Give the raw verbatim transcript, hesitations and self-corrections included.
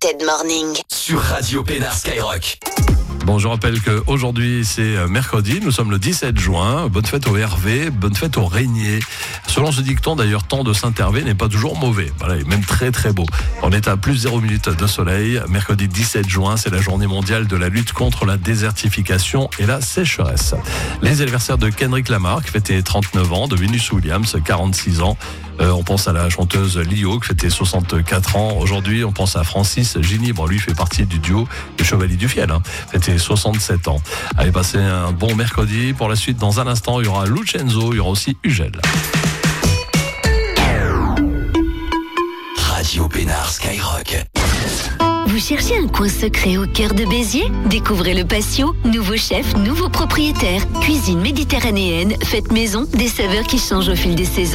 Wanted Morning. Sur Radio Pénard Skyrock. Bon, je rappelle qu'aujourd'hui, c'est mercredi, nous sommes le dix-sept juin. Bonne fête au Hervé, bonne fête au Régnier. Selon ce dicton, d'ailleurs, temps de Saint-Hervé n'est pas toujours mauvais. Voilà, il est même très très beau. On est à plus zéro minute de soleil. Mercredi dix-sept juin, c'est la journée mondiale de la lutte contre la désertification et la sécheresse. Les anniversaires de Kendrick Lamar, qui fêtait trente-neuf ans, de Venus Williams, quarante-six ans. Euh, on pense à la chanteuse Lio, qui fêtait soixante-quatre ans. Aujourd'hui, on pense à Francis Gini. Bon, lui fait partie du duo des Chevaliers du Fiel. Hein. Fêtait soixante-sept ans. Allez, passez un bon mercredi. Pour la suite, dans un instant, il y aura Lucenzo, il y aura aussi Ugel. Radio Pénard Skyrock. Vous cherchez un coin secret au cœur de Béziers? Découvrez le Patio, nouveau chef, nouveau propriétaire. Cuisine méditerranéenne, faites maison, des saveurs qui changent au fil des saisons.